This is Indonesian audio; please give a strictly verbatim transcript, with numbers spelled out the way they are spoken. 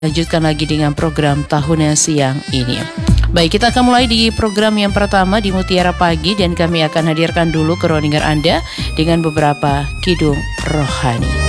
lanjutkan lagi dengan program Tahunnya Siang ini. Baik, kita akan mulai di program yang pertama di Mutiara Pagi, dan kami akan hadirkan dulu keroningan Anda dengan beberapa kidung rohani.